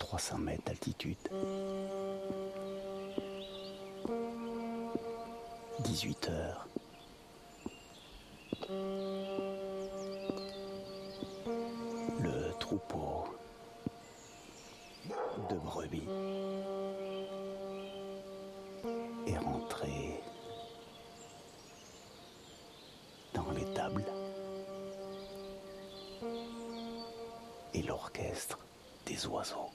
300 mètres d'altitude. 18 heures. Le troupeau de brebis est rentré dans l'étable et l'orchestre des oiseaux.